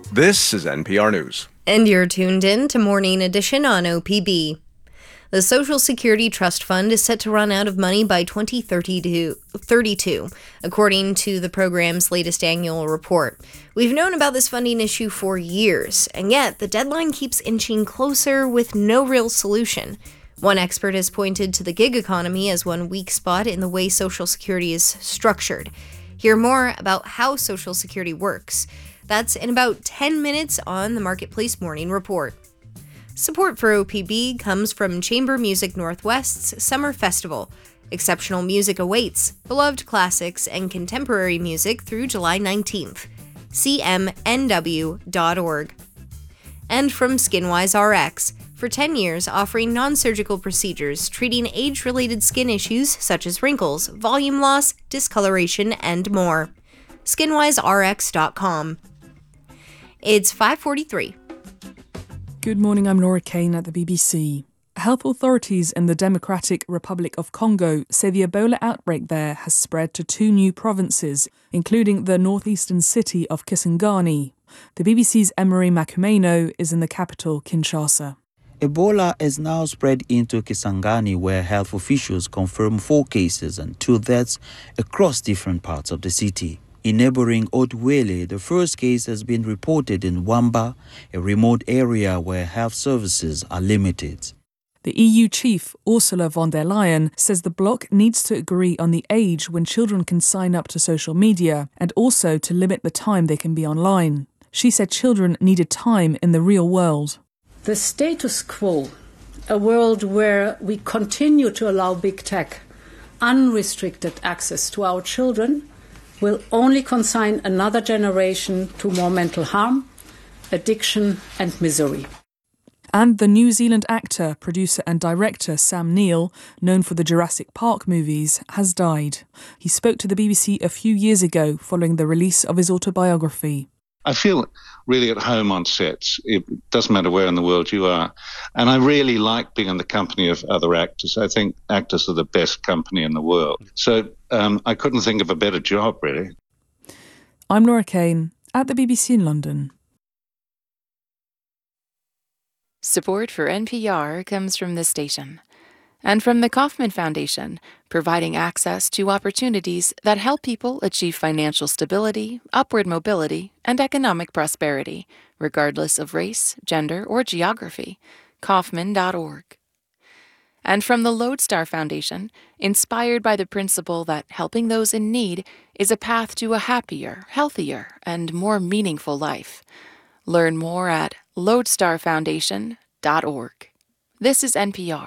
This is NPR News. And you're tuned in to Morning Edition on OPB. The Social Security Trust Fund is set to run out of money by 2032, according to the program's latest annual report. We've known about this funding issue for years, and yet the deadline keeps inching closer with no real solution. One expert has pointed to the gig economy as one weak spot in the way Social Security is structured. Hear more about how Social Security works. That's in about 10 minutes on the Marketplace Morning Report. Support for OPB comes from Chamber Music Northwest's Summer Festival. Exceptional music awaits, beloved classics and contemporary music through July 19th. cmnw.org. And from SkinWise RX, for 10 years offering non-surgical procedures treating age-related skin issues such as wrinkles, volume loss, discoloration, and more. SkinWiseRx.com. It's 5:43. Good morning, I'm Laura Kane at the BBC. Health authorities in the Democratic Republic of Congo say the Ebola outbreak there has spread to 2 new provinces, including the northeastern city of Kisangani. The BBC's Emery Makumeno is in the capital, Kinshasa. Ebola is now spread into Kisangani, where health officials confirm 4 cases and 2 deaths across different parts of the city. In neighboring Haut-Uele, the first case has been reported in Wamba, a remote area where health services are limited. The EU chief, Ursula von der Leyen, says the bloc needs to agree on the age when children can sign up to social media and also to limit the time they can be online. She said children needed time in the real world. The status quo, a world where we continue to allow big tech unrestricted access to our children, will only consign another generation to more mental harm, addiction and misery. And the New Zealand actor, producer and director Sam Neill, known for the Jurassic Park movies, has died. He spoke to the BBC a few years ago following the release of his autobiography. I feel really at home on sets. It doesn't matter where in the world you are. And I really like being in the company of other actors. I think actors are the best company in the world. So I couldn't think of a better job, really. I'm Laura Kane at the BBC in London. Support for NPR comes from this station and from the Kauffman Foundation, providing access to opportunities that help people achieve financial stability, upward mobility, and economic prosperity, regardless of race, gender, or geography. Kauffman.org. And from the Lodestar Foundation, inspired by the principle that helping those in need is a path to a happier, healthier, and more meaningful life. Learn more at lodestarfoundation.org. This is NPR.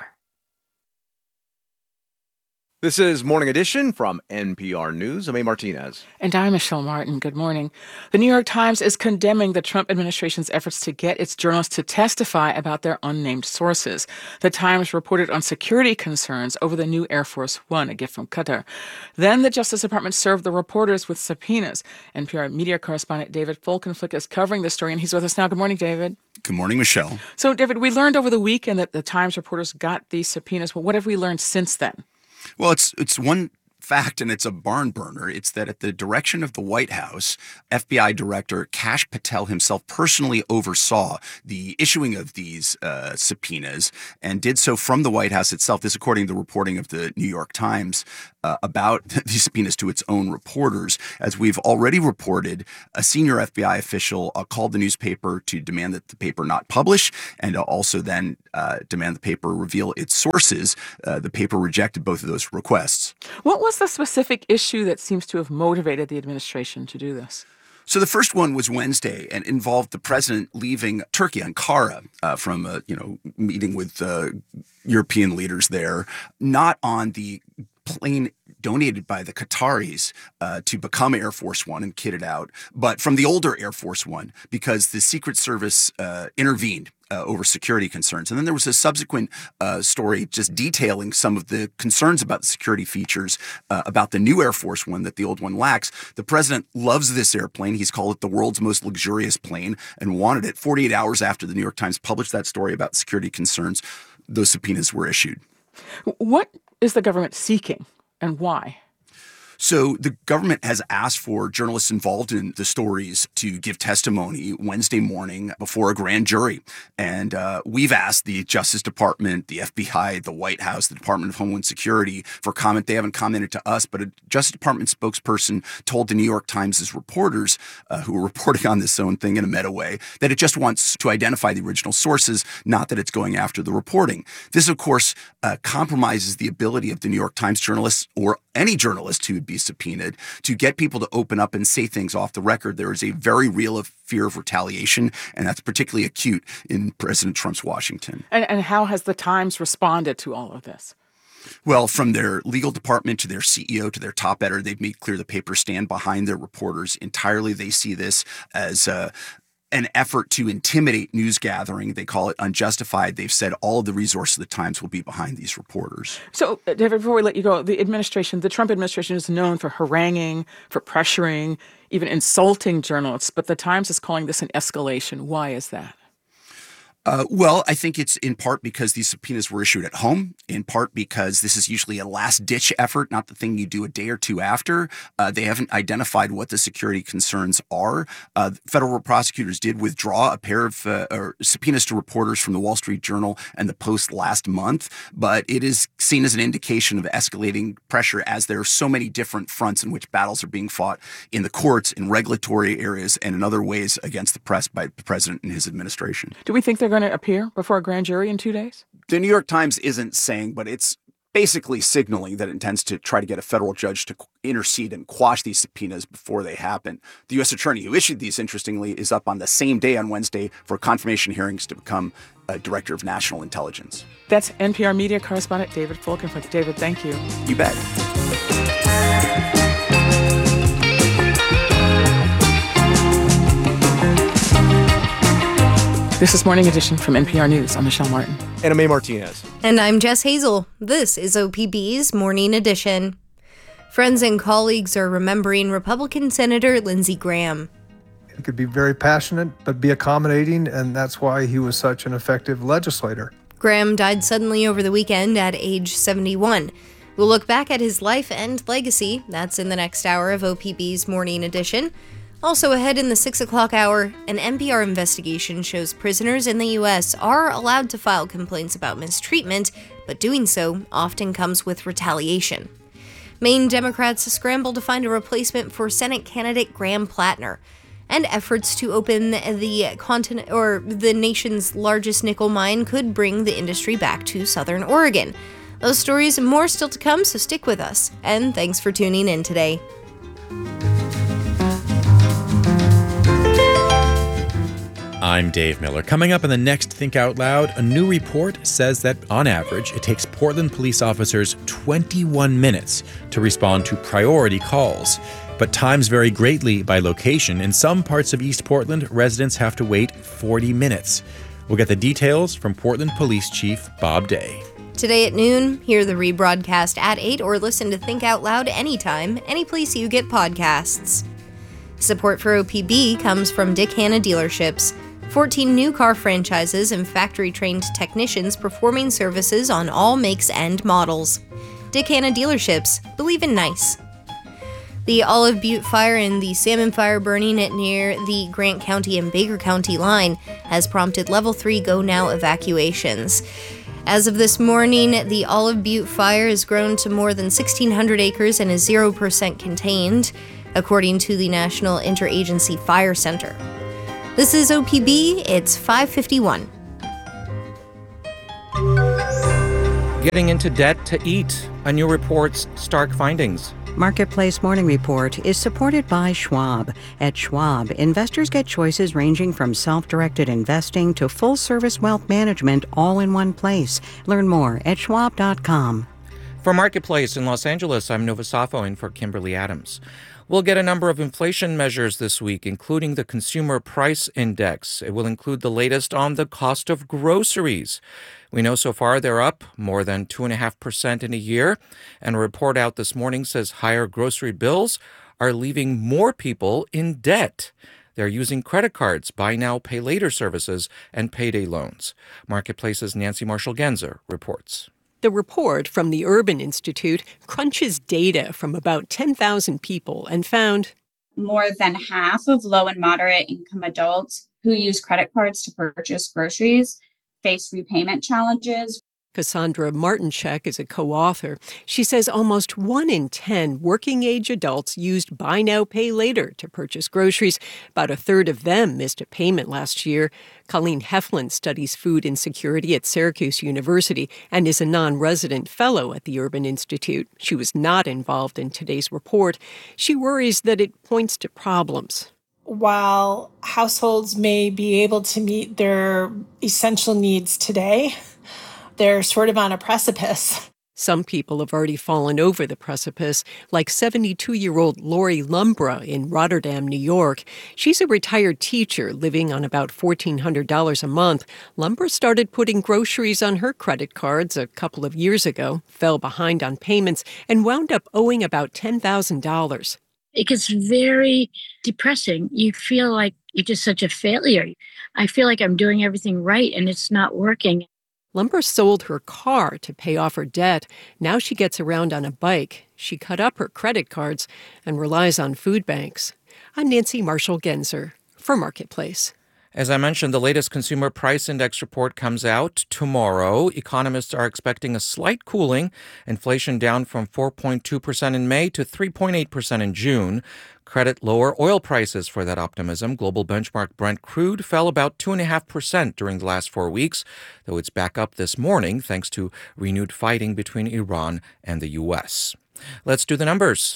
This is Morning Edition from NPR News. I'm A. Martinez. And I'm Michelle Martin. Good morning. The New York Times is condemning the Trump administration's efforts to get its journalists to testify about their unnamed sources. The Times reported on security concerns over the new Air Force One, a gift from Qatar. Then the Justice Department served the reporters with subpoenas. NPR media correspondent David Folkenflik is covering the story, and he's with us now. Good morning, David. Good morning, Michelle. So, David, we learned over the weekend that the Times reporters got these subpoenas. Well, what have we learned since then? Well, it's one fact, and it's a barn burner. It's that at the direction of the White House, FBI Director Kash Patel himself personally oversaw the issuing of these subpoenas and did so from the White House itself. This, according to the reporting of the New York Times about these subpoenas to its own reporters. As we've already reported, a senior FBI official called the newspaper to demand that the paper not publish and also then demand the paper reveal its sources. The paper rejected both of those requests. What was the specific issue that seems to have motivated the administration to do this? So the first one was Wednesday and involved the president leaving Turkey, Ankara, from a meeting with European leaders there, not on the plane donated by the Qataris to become Air Force One and kitted out, but from the older Air Force One because the Secret Service intervened over security concerns. And then there was a subsequent story just detailing some of the concerns about the security features about the new Air Force One that the old one lacks. The president loves this airplane. He's called it the world's most luxurious plane and wanted it. 48 hours after the New York Times published that story about security concerns, those subpoenas were issued. What is the government seeking and why? So the government has asked for journalists involved in the stories to give testimony Wednesday morning before a grand jury. And we've asked the Justice Department, the FBI, the White House, the Department of Homeland Security for comment. They haven't commented to us, but a Justice Department spokesperson told the New York Times' reporters who were reporting on this own thing in a meta way that it just wants to identify the original sources, not that it's going after the reporting. This, of course, compromises the ability of the New York Times journalists or any journalist who would be subpoenaed to get people to open up and say things off the record. There is a very real fear of retaliation, and that's particularly acute in President Trump's Washington. And how has the Times responded to all of this? Well, from their legal department to their CEO to their top editor, they've made clear the paper stand behind their reporters entirely. They see this as an effort to intimidate news gathering. They call it unjustified. They've said all of the resources of the Times will be behind these reporters. So, David, before we let you go, the Trump administration is known for haranguing, for pressuring, even insulting journalists, but the Times is calling this an escalation. Why is that? Well, I think it's in part because these subpoenas were issued at home, in part because this is usually a last-ditch effort, not the thing you do a day or two after. They haven't identified what the security concerns are. Federal prosecutors did withdraw a pair of subpoenas to reporters from the Wall Street Journal and the Post last month, but it is seen as an indication of escalating pressure as there are so many different fronts in which battles are being fought in the courts, in regulatory areas, and in other ways against the press by the president and his administration. Do we think they're going to appear before a grand jury in 2 days? The New York Times isn't saying, but it's basically signaling that it intends to try to get a federal judge to intercede and quash these subpoenas before they happen. The U.S. attorney who issued these, interestingly, is up on the same day on Wednesday for confirmation hearings to become a director of national intelligence. That's NPR media correspondent David Folkenford. David, thank you. You bet. This is Morning Edition from NPR News. I'm Michelle Martin. And Mae Martinez. And I'm Jess Hazel. This is OPB's Morning Edition. Friends and colleagues are remembering Republican Senator Lindsey Graham. He could be very passionate, but be accommodating, and that's why he was such an effective legislator. Graham died suddenly over the weekend at age 71. We'll look back at his life and legacy. That's in the next hour of OPB's Morning Edition. Also ahead in the 6 o'clock hour, an NPR investigation shows prisoners in the U.S. are allowed to file complaints about mistreatment, but doing so often comes with retaliation. Maine Democrats scramble to find a replacement for Senate candidate Graham Plattner, and efforts to open the nation's largest nickel mine could bring the industry back to Southern Oregon. Those stories and more still to come, so stick with us. And thanks for tuning in today. I'm Dave Miller. Coming up in the next Think Out Loud, a new report says that, on average, it takes Portland police officers 21 minutes to respond to priority calls. But times vary greatly by location. In some parts of East Portland, residents have to wait 40 minutes. We'll get the details from Portland Police Chief Bob Day. Today at noon, hear the rebroadcast at 8 or listen to Think Out Loud anytime, any place you get podcasts. Support for OPB comes from Dick Hanna Dealerships. 14 new car franchises and factory-trained technicians performing services on all makes and models. Dick Hanna Dealerships. Believe in nice. The Olive Butte fire and the Salmon fire burning near the Grant County and Baker County line has prompted Level 3 Go Now evacuations. As of this morning, the Olive Butte fire has grown to more than 1,600 acres and is 0% contained, according to the National Interagency Fire Center. This is OPB, it's 5:51. Getting into debt to eat. A new report's stark findings. Marketplace Morning Report is supported by Schwab. At Schwab, investors get choices ranging from self-directed investing to full-service wealth management all in one place. Learn more at schwab.com. For Marketplace in Los Angeles, I'm Nova Safo in for Kimberly Adams. We'll get a number of inflation measures this week, including the Consumer Price Index. It will include the latest on the cost of groceries. We know so far they're up more than 2.5% in a year. And a report out this morning says higher grocery bills are leaving more people in debt. They're using credit cards, buy now, pay later services, and payday loans. Marketplace's Nancy Marshall-Genzer reports. The report from the Urban Institute crunches data from about 10,000 people and found more than half of low and moderate income adults who use credit cards to purchase groceries face repayment challenges. Cassandra Martinchek is a co-author. She says almost 1 in 10 working-age adults used Buy Now, Pay Later to purchase groceries. About a third of them missed a payment last year. Colleen Heflin studies food insecurity at Syracuse University and is a non-resident fellow at the Urban Institute. She was not involved in today's report. She worries that it points to problems. While households may be able to meet their essential needs today, they're sort of on a precipice. Some people have already fallen over the precipice, like 72-year-old Lori Lumbra in Rotterdam, New York. She's a retired teacher living on about $1,400 a month. Lumbra started putting groceries on her credit cards a couple of years ago, fell behind on payments, and wound up owing about $10,000. It gets very depressing. You feel like you're just such a failure. I feel like I'm doing everything right and it's not working. Lumbra sold her car to pay off her debt. Now she gets around on a bike. She cut up her credit cards and relies on food banks. I'm Nancy Marshall-Genzer for Marketplace. As I mentioned, the latest Consumer Price Index report comes out tomorrow. Economists are expecting a slight cooling, inflation down from 4.2% in May to 3.8% in June. Credit lower oil prices for that optimism. Global benchmark Brent crude fell about 2.5% during the last 4 weeks, though it's back up this morning thanks to renewed fighting between Iran and the U.S. Let's do the numbers.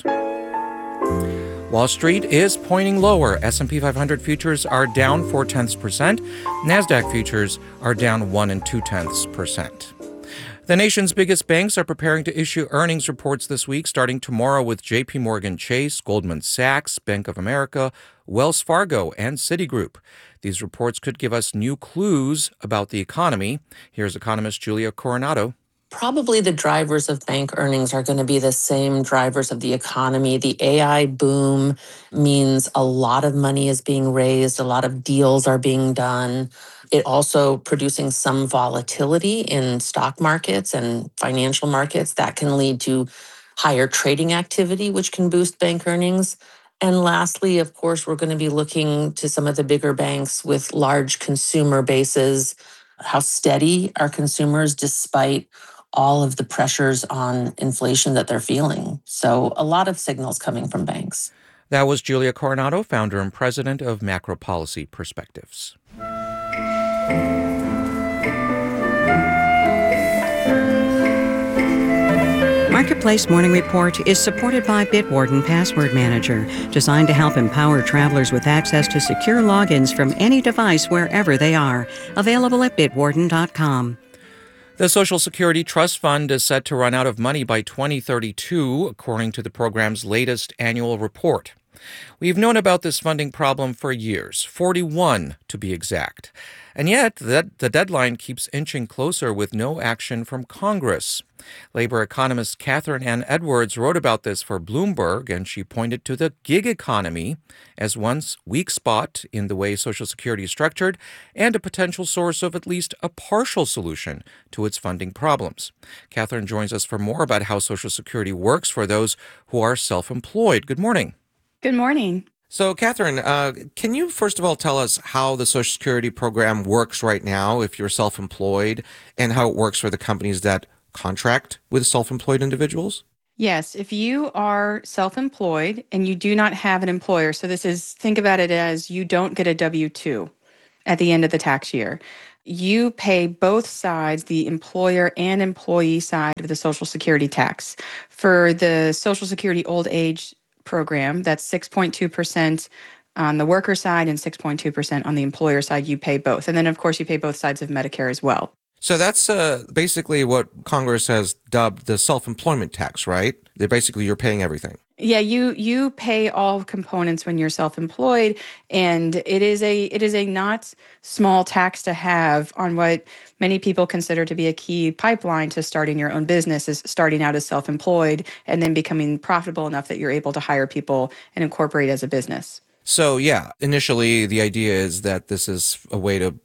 Wall Street is pointing lower. S&P 500 futures are down 0.4%. NASDAQ futures are down 1.2%. The nation's biggest banks are preparing to issue earnings reports this week, starting tomorrow with J.P. Morgan Chase, Goldman Sachs, Bank of America, Wells Fargo, and Citigroup. These reports could give us new clues about the economy. Here's economist Julia Coronado. Probably the drivers of bank earnings are going to be the same drivers of the economy. The AI boom means a lot of money is being raised, a lot of deals are being done. It also producing some volatility in stock markets and financial markets that can lead to higher trading activity, which can boost bank earnings. And lastly, of course, we're going to be looking to some of the bigger banks with large consumer bases. How steady are consumers despite all of the pressures on inflation that they're feeling? So a lot of signals coming from banks. That was Julia Coronado, founder and president of Macro Policy Perspectives. Marketplace Morning Report is supported by Bitwarden Password Manager, designed to help empower travelers with access to secure logins from any device wherever they are. Available at bitwarden.com. The Social Security Trust Fund is set to run out of money by 2032, according to the program's latest annual report. We've known about this funding problem for years, 41 to be exact. And yet, the deadline keeps inching closer with no action from Congress. Labor economist Catherine Ann Edwards wrote about this for Bloomberg, and she pointed to the gig economy as one weak spot in the way Social Security is structured and a potential source of at least a partial solution to its funding problems. Catherine joins us for more about how Social Security works for those who are self-employed. Good morning. Good morning. So, Catherine, can you first of all tell us how the Social Security program works right now if you're self-employed and how it works for the companies that contract with self-employed individuals? Yes, if you are self-employed and you do not have an employer, so think about it as you don't get a W-2 at the end of the tax year. You pay both sides, the employer and employee side of the Social Security tax. For the Social Security old age program, that's 6.2% on the worker side and 6.2% on the employer side. You pay both. And then, of course, you pay both sides of Medicare as well. So that's basically what Congress has dubbed the self-employment tax, right? You're paying everything. Yeah, you pay all components when you're self-employed, and it is a not small tax to have on what many people consider to be a key pipeline to starting your own business, is starting out as self-employed and then becoming profitable enough that you're able to hire people and incorporate as a business. So yeah, initially the idea is that this is a way to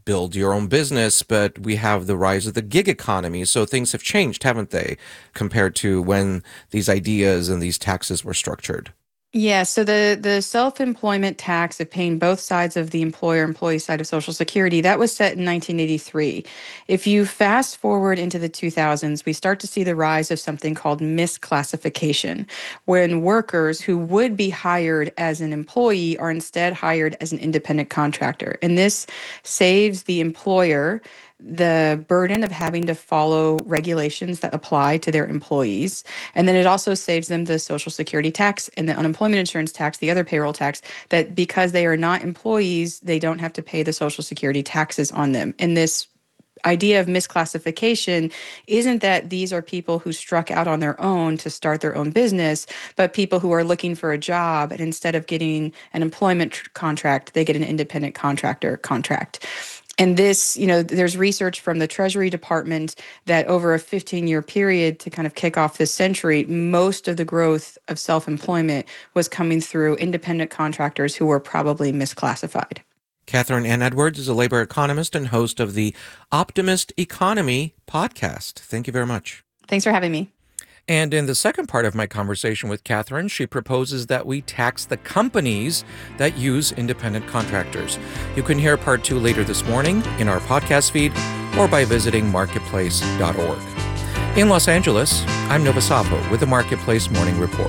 build your own business, but we have the rise of the gig economy. So things have changed, haven't they, compared to when these ideas and these taxes were structured? Yeah, so the self-employment tax of paying both sides of the employer-employee side of Social Security, that was set in 1983. If you fast forward into the 2000s, we start to see the rise of something called misclassification, when workers who would be hired as an employee are instead hired as an independent contractor. And this saves the employer the burden of having to follow regulations that apply to their employees. And then it also saves them the Social Security tax and the unemployment insurance tax, the other payroll tax, that because they are not employees, they don't have to pay the Social Security taxes on them. And this idea of misclassification isn't that these are people who struck out on their own to start their own business, but people who are looking for a job, and instead of getting an employment contract, they get an independent contractor contract. And this, there's research from the Treasury Department that over a 15-year period to kind of kick off this century, most of the growth of self-employment was coming through independent contractors who were probably misclassified. Catherine Ann Edwards is a labor economist and host of the Optimist Economy podcast. Thank you very much. Thanks for having me. And in the second part of my conversation with Catherine, she proposes that we tax the companies that use independent contractors. You can hear part 2 later this morning in our podcast feed or by visiting marketplace.org. In Los Angeles, I'm Nova Sapo with the Marketplace Morning Report.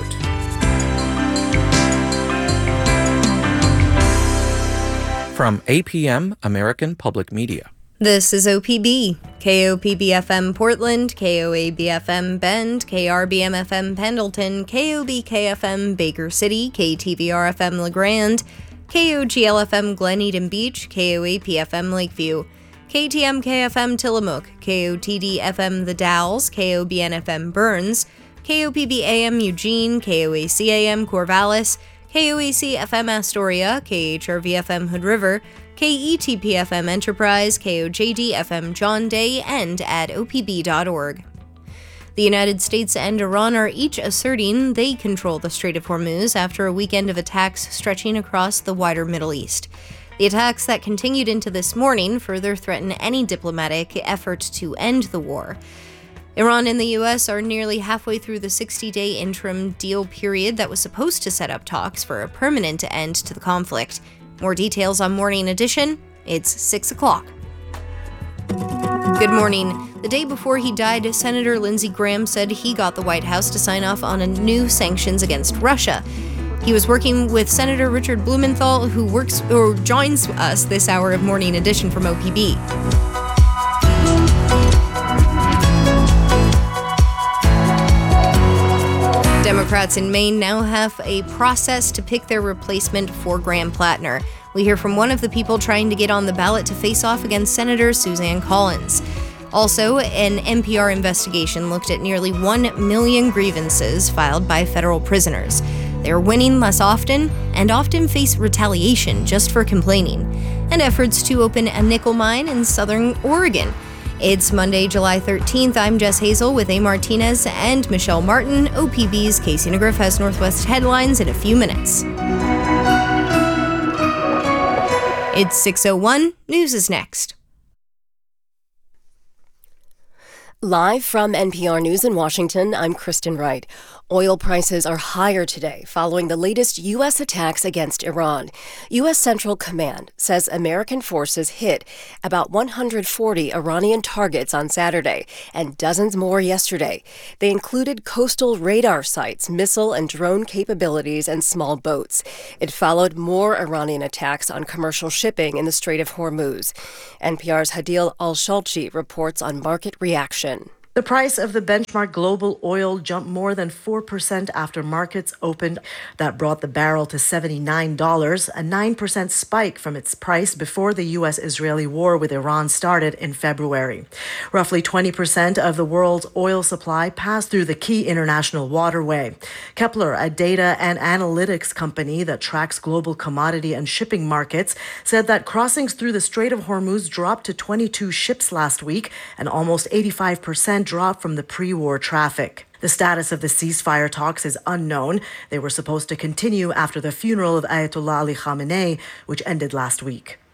From APM, American Public Media. This is OPB, KOPB-FM Portland, KOAB-FM Bend, KRBM-FM Pendleton, KOBK-FM Baker City, KTVR-FM LeGrand, KOGL-FM Glen Eden Beach, KOAP-FM Lakeview, KTMK-FM Tillamook, KOTD-FM The Dalles, KOBN-FM Burns, KOPB-AM Eugene, KOAC-AM Corvallis, KOAC-FM Astoria, KHRV-FM Hood River, KETP-FM Enterprise, KOJD-FM John Day, and at opb.org. The United States and Iran are each asserting they control the Strait of Hormuz after a weekend of attacks stretching across the wider Middle East. The attacks that continued into this morning further threaten any diplomatic effort to end the war. Iran and the U.S. are nearly halfway through the 60-day interim deal period that was supposed to set up talks for a permanent end to the conflict. More details on Morning Edition. It's 6 o'clock. Good morning. The day before he died, Senator Lindsey Graham said he got the White House to sign off on new sanctions against Russia. He was working with Senator Richard Blumenthal, who joins us this hour of Morning Edition from OPB. Democrats in Maine now have a process to pick their replacement for Graham Plattner. We hear from one of the people trying to get on the ballot to face off against Senator Suzanne Collins. Also, an NPR investigation looked at nearly 1 million grievances filed by federal prisoners. They're winning less often and often face retaliation just for complaining. And efforts to open a nickel mine in southern Oregon. It's Monday, July 13th. I'm Jess Hazel with A. Martinez and Michelle Martin. OPB's Casey Negriff has Northwest headlines in a few minutes. It's 6:01. News is next. Live from NPR News in Washington, I'm Kristen Wright. Oil prices are higher today following the latest U.S. attacks against Iran. U.S. Central Command says American forces hit about 140 Iranian targets on Saturday and dozens more yesterday. They included coastal radar sites, missile and drone capabilities, and small boats. It followed more Iranian attacks on commercial shipping in the Strait of Hormuz. NPR's Hadil Al-Shalchi reports on market reaction. The price of the benchmark global oil jumped more than 4% after markets opened. That brought the barrel to $79, a 9% spike from its price before the U.S.-Israeli war with Iran started in February. Roughly 20% of the world's oil supply passed through the key international waterway. Kepler, a data and analytics company that tracks global commodity and shipping markets, said that crossings through the Strait of Hormuz dropped to 22 ships last week, and almost 85% drop from the pre-war traffic. The status of the ceasefire talks is unknown. They were supposed to continue after the funeral of Ayatollah Ali Khamenei, which ended last week.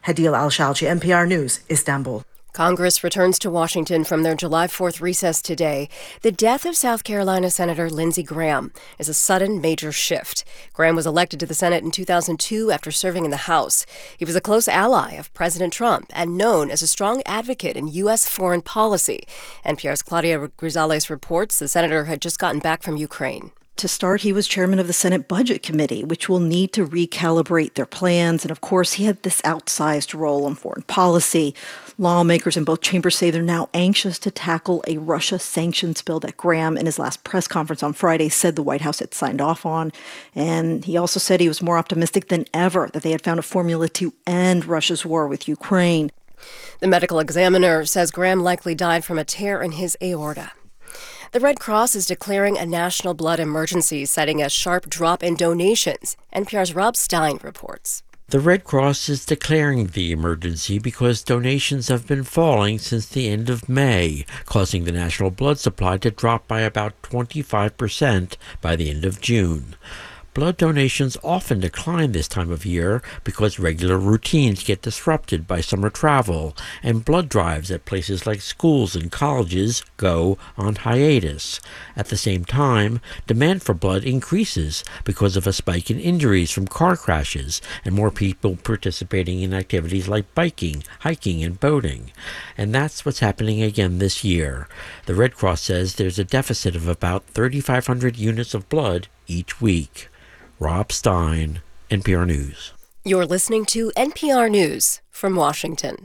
Hadil Al-Shalchi, NPR News, Istanbul. Congress returns to Washington from their July 4th recess today. The death of South Carolina Senator Lindsey Graham is a sudden major shift. Graham was elected to the Senate in 2002 after serving in the House. He was a close ally of President Trump and known as a strong advocate in U.S. foreign policy. NPR's Claudia Grisales reports the senator had just gotten back from Ukraine. To start, he was chairman of the Senate Budget Committee, which will need to recalibrate their plans. And of course, he had this outsized role on foreign policy. Lawmakers in both chambers say they're now anxious to tackle a Russia sanctions bill that Graham, in his last press conference on Friday, said the White House had signed off on. And he also said he was more optimistic than ever that they had found a formula to end Russia's war with Ukraine. The medical examiner says Graham likely died from a tear in his aorta. The Red Cross is declaring a national blood emergency, citing a sharp drop in donations. NPR's Rob Stein reports. The Red Cross is declaring the emergency because donations have been falling since the end of May, causing the national blood supply to drop by about 25% by the end of June. Blood donations often decline this time of year because regular routines get disrupted by summer travel, and blood drives at places like schools and colleges go on hiatus. At the same time, demand for blood increases because of a spike in injuries from car crashes and more people participating in activities like biking, hiking, and boating. And that's what's happening again this year. The Red Cross says there's a deficit of about 3,500 units of blood each week. Rob Stein, NPR News. You're listening to NPR News from Washington.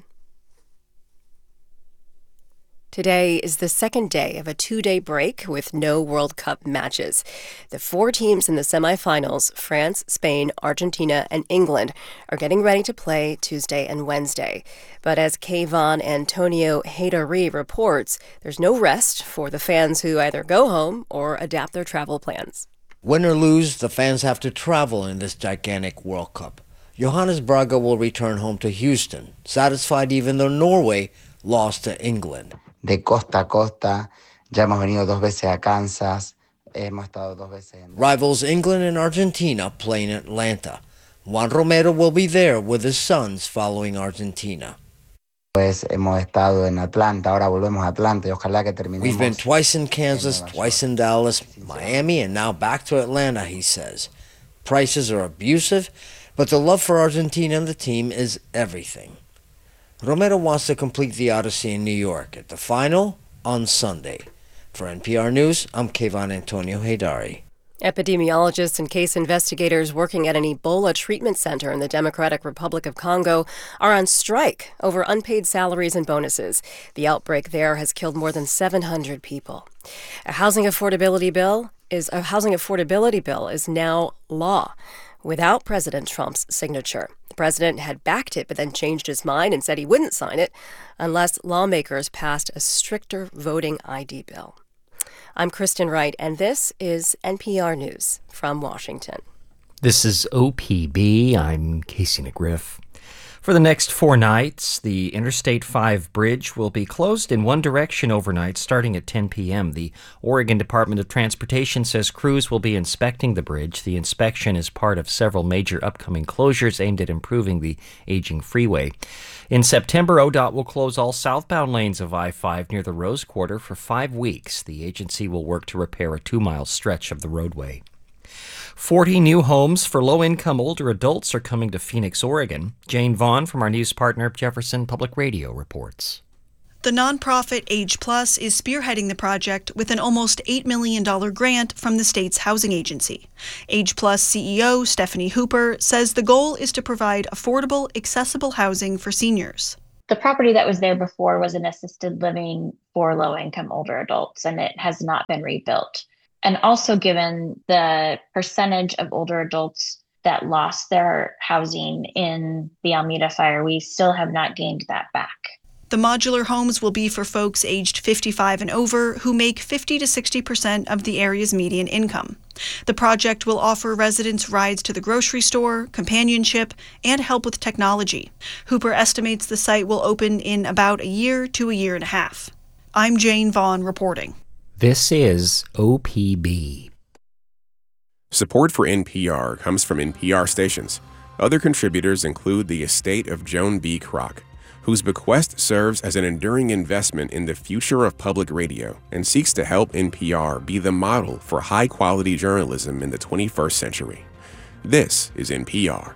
Today is the second day of a two-day break with no World Cup matches. The four teams in the semifinals, France, Spain, Argentina, and England, are getting ready to play Tuesday and Wednesday. But as Kayvon Antonio Haydari reports, there's no rest for the fans who either go home or adapt their travel plans. Win or lose, the fans have to travel in this gigantic World Cup. Johannes Braga will return home to Houston, satisfied even though Norway lost to England. De costa a costa, ya hemos venido 2 veces a Kansas, hemos estado 2 veces en... Rivals England and Argentina play in Atlanta. Juan Romero will be there with his sons following Argentina. Pues hemos estado en Atlanta, ahora volvemos a Atlanta y ojalá que terminemos. We've been twice in Kansas, twice in Dallas, Miami, and now back to Atlanta, he says. Prices are abusive, but the love for Argentina and the team is everything. Romero wants to complete the Odyssey in New York at the final on Sunday. For NPR News, I'm Kayvon Antonio Haydari. Epidemiologists and case investigators working at an Ebola treatment center in the Democratic Republic of Congo are on strike over unpaid salaries and bonuses. The outbreak there has killed more than 700 people. A housing affordability bill is now law without President Trump's signature. The president had backed it but then changed his mind and said he wouldn't sign it unless lawmakers passed a stricter voting ID bill. I'm Kristen Wright, and this is NPR News from Washington. This is OPB. I'm Casey McGriff. For the next 4 nights, the Interstate 5 bridge will be closed in one direction overnight starting at 10 p.m. The Oregon Department of Transportation says crews will be inspecting the bridge. The inspection is part of several major upcoming closures aimed at improving the aging freeway. In September, ODOT will close all southbound lanes of I-5 near the Rose Quarter for 5 weeks. The agency will work to repair a 2-mile stretch of the roadway. 40 new homes for low-income older adults are coming to Phoenix, Oregon. Jane Vaughn from our news partner Jefferson Public Radio reports. The nonprofit Age Plus is spearheading the project with an almost $8 million grant from the state's housing agency. Age Plus CEO Stephanie Hooper says the goal is to provide affordable, accessible housing for seniors. The property that was there before was an assisted living for low-income older adults, and it has not been rebuilt. And also given the percentage of older adults that lost their housing in the Almeda fire, we still have not gained that back. The modular homes will be for folks aged 55 and over who make 50 to 60% of the area's median income. The project will offer residents rides to the grocery store, companionship, and help with technology. Hooper estimates the site will open in about a year to a year and a half. I'm Jane Vaughn reporting. This is OPB. Support for NPR comes from NPR stations. Other contributors include the estate of Joan B. Kroc, whose bequest serves as an enduring investment in the future of public radio and seeks to help NPR be the model for high-quality journalism in the 21st century. This is NPR.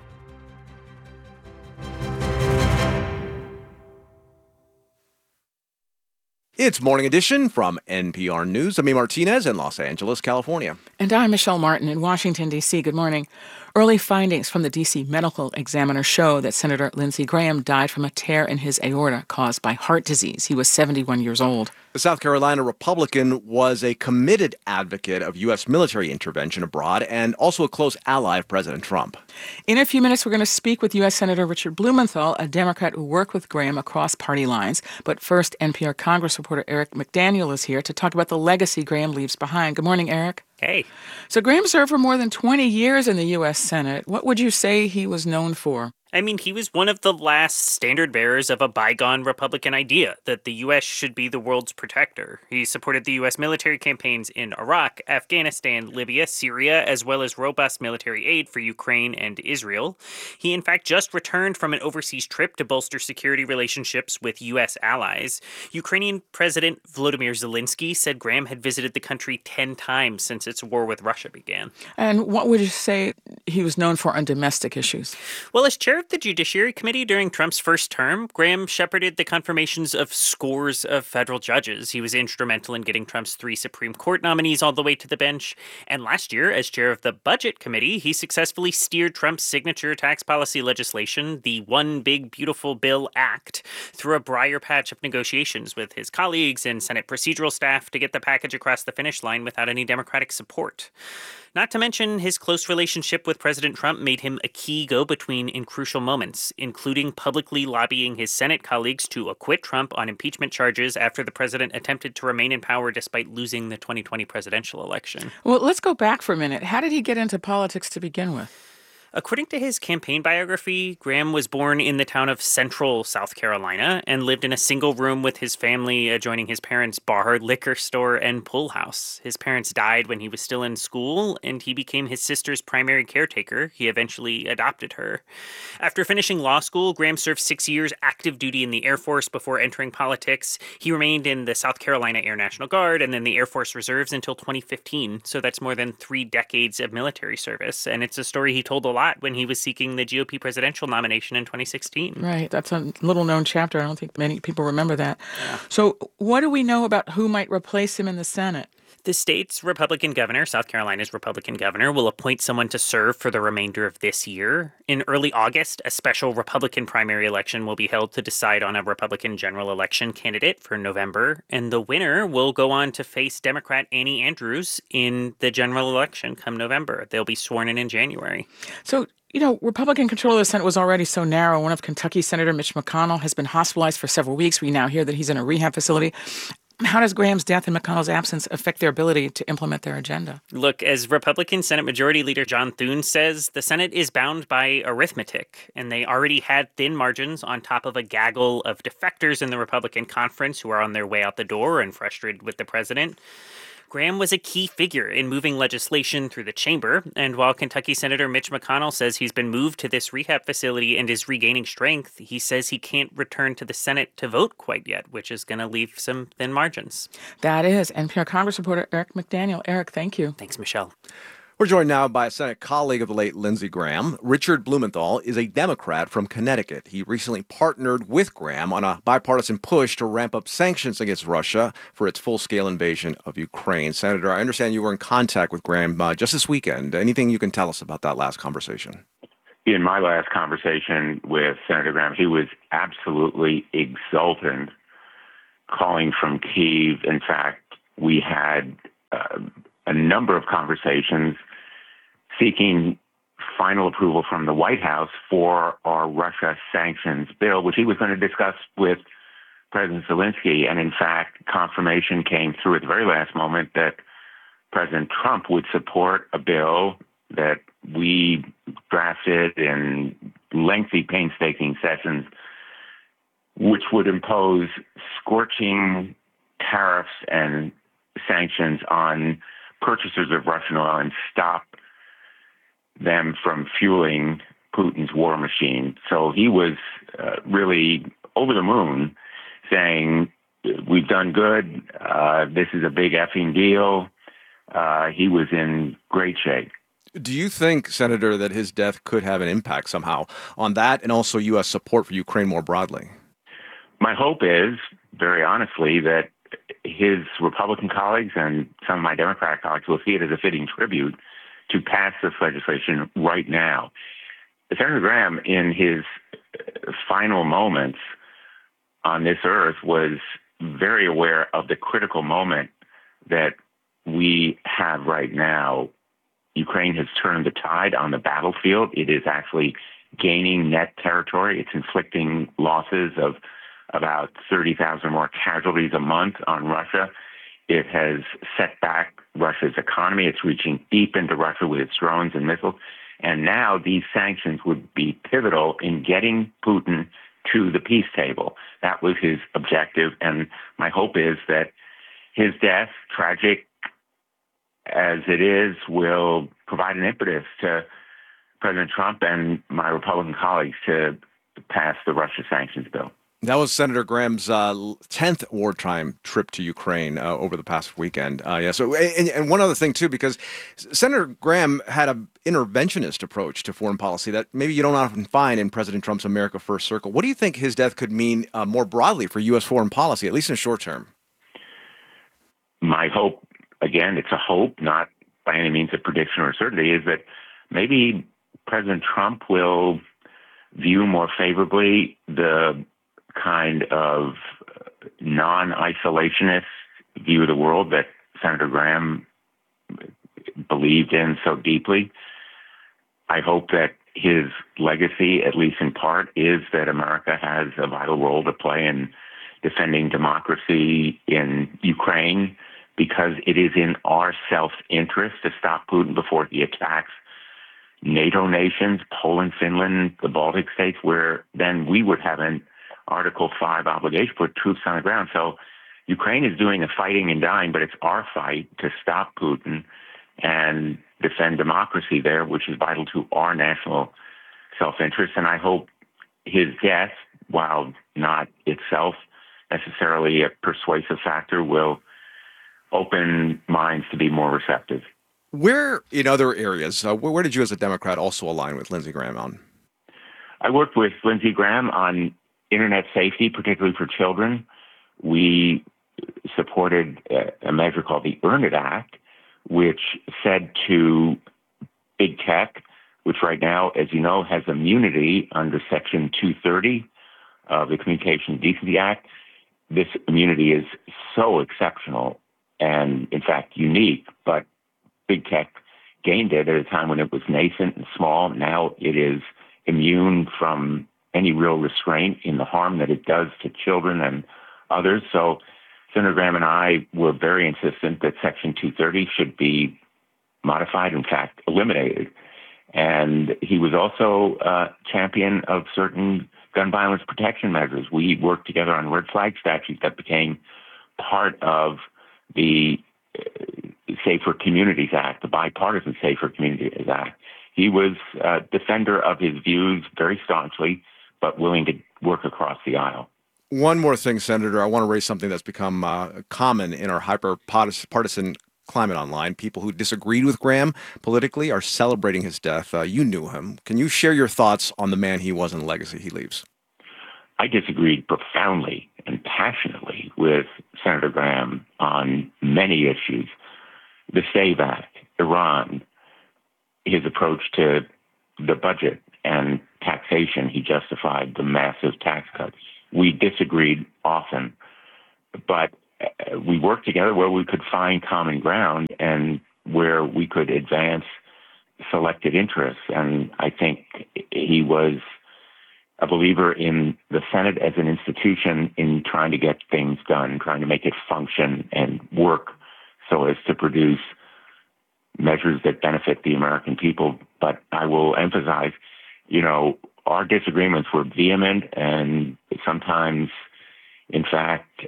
It's Morning Edition from NPR News. I'm Martinez in Los Angeles, California. And I'm Michelle Martin in Washington, D.C. Good morning. Early findings from the D.C. Medical Examiner show that Senator Lindsey Graham died from a tear in his aorta caused by heart disease. He was 71 years old. The South Carolina Republican was a committed advocate of U.S. military intervention abroad and also a close ally of President Trump. In a few minutes, we're going to speak with U.S. Senator Richard Blumenthal, a Democrat who worked with Graham across party lines. But first, NPR Congress reporter Eric McDaniel is here to talk about the legacy Graham leaves behind. Good morning, Eric. Hey. So Graham served for more than 20 years in the U.S. Senate. What would you say he was known for? I mean, he was one of the last standard bearers of a bygone Republican idea that the U.S. should be the world's protector. He supported the U.S. military campaigns in Iraq, Afghanistan, Libya, Syria, as well as robust military aid for Ukraine and Israel. He, in fact, just returned from an overseas trip to bolster security relationships with U.S. allies. Ukrainian President Volodymyr Zelensky said Graham had visited the country 10 times since its war with Russia began. And what would you say he was known for on domestic issues? Well, as chair of the Judiciary Committee during Trump's first term, Graham shepherded the confirmations of scores of federal judges. He was instrumental in getting Trump's 3 Supreme Court nominees all the way to the bench. And last year, as chair of the Budget Committee, he successfully steered Trump's signature tax policy legislation, the One Big Beautiful Bill Act, through a briar patch of negotiations with his colleagues and Senate procedural staff to get the package across the finish line without any Democratic support. Not to mention, his close relationship with President Trump made him a key go-between in crucial moments, including publicly lobbying his Senate colleagues to acquit Trump on impeachment charges after the president attempted to remain in power despite losing the 2020 presidential election. Well, let's go back for a minute. How did he get into politics to begin with? According to his campaign biography, Graham was born in the town of Central, South Carolina, and lived in a single room with his family adjoining his parents' bar, liquor store, and pool house. His parents died when he was still in school, and he became his sister's primary caretaker. He eventually adopted her. After finishing law school, Graham served 6 years active duty in the Air Force before entering politics. He remained in the South Carolina Air National Guard and then the Air Force Reserves until 2015, so that's more than 3 decades of military service, and it's a story he told a lot when he was seeking the GOP presidential nomination in 2016. Right. That's a little-known chapter. I don't think many people remember that. Yeah. So what do we know about who might replace him in the Senate? The state's Republican governor, South Carolina's Republican governor, will appoint someone to serve for the remainder of this year. In early August, a special Republican primary election will be held to decide on a Republican general election candidate for November, and the winner will go on to face Democrat Annie Andrews in the general election come November. They'll be sworn in January. So, Republican control of the Senate was already so narrow. One of Kentucky Senator Mitch McConnell has been hospitalized for several weeks. We now hear that he's in a rehab facility. How does Graham's death and McConnell's absence affect their ability to implement their agenda? Look, as Republican Senate Majority Leader John Thune says, the Senate is bound by arithmetic, and they already had thin margins on top of a gaggle of defectors in the Republican conference who are on their way out the door and frustrated with the president. Graham was a key figure in moving legislation through the chamber, and while Kentucky Senator Mitch McConnell says he's been moved to this rehab facility and is regaining strength, he says he can't return to the Senate to vote quite yet, which is going to leave some thin margins. That is NPR Congress reporter Eric McDaniel. Eric, thank you. Thanks, Michelle. We're joined now by a Senate colleague of the late Lindsey Graham. Richard Blumenthal is a Democrat from Connecticut. He recently partnered with Graham on a bipartisan push to ramp up sanctions against Russia for its full-scale invasion of Ukraine. Senator, I understand you were in contact with Graham just this weekend. Anything you can tell us about that last conversation? In my last conversation with Senator Graham, he was absolutely exultant, calling from Kyiv. In fact, we had a number of conversations seeking final approval from the White House for our Russia sanctions bill, which he was going to discuss with President Zelensky. And in fact, confirmation came through at the very last moment that President Trump would support a bill that we drafted in lengthy, painstaking sessions, which would impose scorching tariffs and sanctions on purchasers of Russian oil and stop them from fueling Putin's war machine. So he was really over the moon, saying, we've done good, this is a big effing deal. He was in great shape. Do you think, Senator, that his death could have an impact somehow on that and also U.S. support for Ukraine more broadly? My hope is, very honestly, that his Republican colleagues and some of my Democratic colleagues will see it as a fitting tribute to pass this legislation right now. Senator Graham, in his final moments on this earth, was very aware of the critical moment that we have right now. Ukraine has turned the tide on the battlefield. It is actually gaining net territory. It's inflicting losses of about 30,000 more casualties a month on Russia. It has set back Russia's economy. It's reaching deep into Russia with its drones and missiles. And now these sanctions would be pivotal in getting Putin to the peace table. That was his objective. And my hope is that his death, tragic as it is, will provide an impetus to President Trump and my Republican colleagues to pass the Russia sanctions bill. That was Senator Graham's 10th wartime trip to Ukraine over the past weekend. So one other thing, too, because Senator Graham had an interventionist approach to foreign policy that maybe you don't often find in President Trump's America First circle. What do you think his death could mean more broadly for U.S. foreign policy, at least in the short term? My hope, again, it's a hope, not by any means a prediction or certainty, is that maybe President Trump will view more favorably the kind of non-isolationist view of the world that Senator Graham believed in so deeply. I hope that his legacy, at least in part, is that America has a vital role to play in defending democracy in Ukraine, because it is in our self-interest to stop Putin before he attacks NATO nations, Poland, Finland, the Baltic states, where then we would have an Article 5 obligation to put troops on the ground. So Ukraine is doing the fighting and dying, but it's our fight to stop Putin and defend democracy there, which is vital to our national self-interest. And I hope his death, while not itself necessarily a persuasive factor, will open minds to be more receptive. Where, in other areas, where did you as a Democrat also align with Lindsey Graham on? I worked with Lindsey Graham on internet safety, particularly for children. We supported a measure called the Earn It Act, which said to big tech, which right now, as you know, has immunity under Section 230 of the Communications Decency Act. This immunity is so exceptional and, in fact, unique, but big tech gained it at a time when it was nascent and small. Now it is immune from any real restraint in the harm that it does to children and others. So Senator Graham and I were very insistent that Section 230 should be modified, in fact, eliminated. And he was also a champion of certain gun violence protection measures. We worked together on red flag statutes that became part of the Safer Communities Act, the bipartisan Safer Communities Act. He was a defender of his views very staunchly, but willing to work across the aisle. One more thing, Senator. I want to raise something that's become common in our hyper-partisan climate online. People who disagreed with Graham politically are celebrating his death. You knew him. Can you share your thoughts on the man he was and the legacy he leaves? I disagreed profoundly and passionately with Senator Graham on many issues. The SAVE Act, Iran, his approach to the budget and taxation. He justified the massive tax cuts. We disagreed often, but we worked together where we could find common ground and where we could advance selected interests. And I think he was a believer in the Senate as an institution in trying to get things done, trying to make it function and work so as to produce measures that benefit the American people. But I will emphasize, our disagreements were vehement and sometimes, in fact,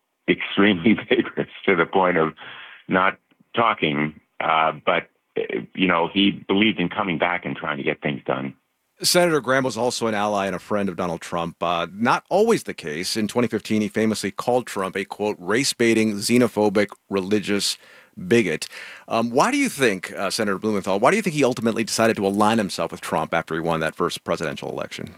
extremely vigorous to the point of not talking. But he believed in coming back and trying to get things done. Senator Graham was also an ally and a friend of Donald Trump. Not always the case. In 2015, he famously called Trump a, quote, race-baiting, xenophobic, religious bigot. Why do you think, Senator Blumenthal, why do you think he ultimately decided to align himself with Trump after he won that first presidential election?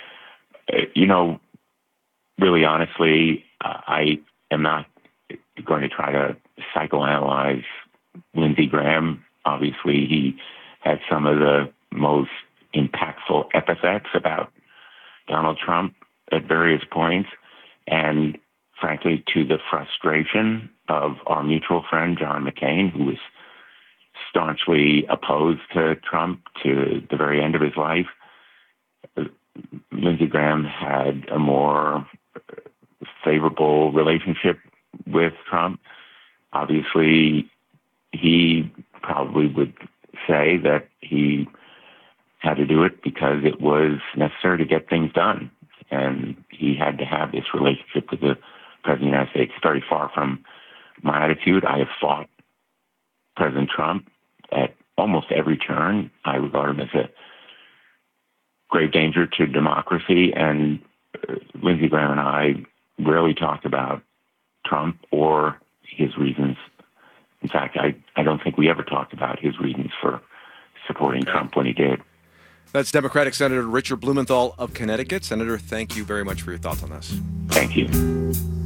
Really honestly, I am not going to try to psychoanalyze Lindsey Graham. Obviously, he had some of the most impactful epithets about Donald Trump at various points, and frankly, to the frustration of our mutual friend, John McCain, who was staunchly opposed to Trump to the very end of his life. Lindsey Graham had a more favorable relationship with Trump. Obviously, he probably would say that he had to do it because it was necessary to get things done. And he had to have this relationship with the President of the United States. Very far from my attitude. I have fought President Trump at almost every turn. I regard him as a grave danger to democracy. And Lindsey Graham and I rarely talked about Trump or his reasons. In fact, I don't think we ever talked about his reasons for supporting Trump when he did. That's Democratic Senator Richard Blumenthal of Connecticut. Senator, thank you very much for your thoughts on this. Thank you.